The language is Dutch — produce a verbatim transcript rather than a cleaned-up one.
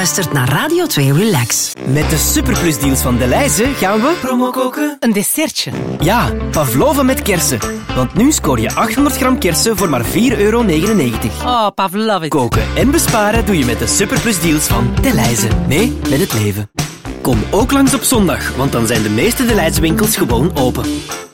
luistert naar Radio twee Relax. Met de superplusdeals van Delhaize gaan we... Promo koken? Een dessertje. Ja, pavlova met kersen. Want nu scoor je achthonderd gram kersen voor maar vier euro negenennegentig. Oh, pavlova. Koken en besparen doe je met de superplusdeals van Delhaize. Mee met het leven. Kom ook langs op zondag, want dan zijn de meeste Delhaize winkels gewoon open.